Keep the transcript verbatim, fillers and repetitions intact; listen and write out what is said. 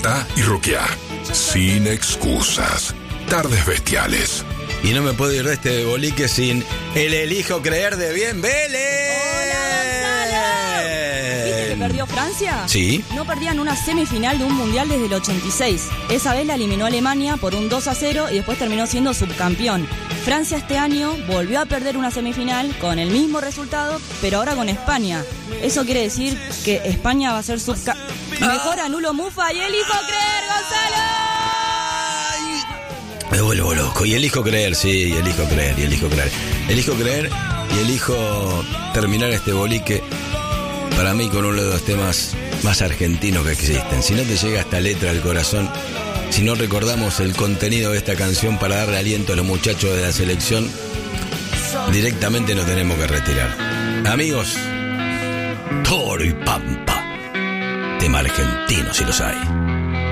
Despertá y roqueá. Sin excusas. Tardes bestiales. Y no me puedo ir de este bolique sin el elijo creer de Bien Vélez. ¡Hola, Gonzalo! ¿Viste que perdió Francia? Sí. No perdían una semifinal de un mundial desde el ochenta y seis. Esa vez la eliminó Alemania por un dos a cero y después terminó siendo subcampeón. Francia este año volvió a perder una semifinal con el mismo resultado, pero ahora con España. Eso quiere decir que España va a ser subcampeón. Mejor anulo Mufa y elijo creer, Gonzalo. Me vuelvo loco. Y elijo creer, sí, y elijo creer, y elijo creer. Elijo creer y elijo terminar este bolique para mí con uno de los temas más argentinos que existen. Si no te llega esta letra al corazón, si no recordamos el contenido de esta canción para darle aliento a los muchachos de la selección, directamente nos tenemos que retirar. Amigos, Toro y Pampa, tema argentino si los hay.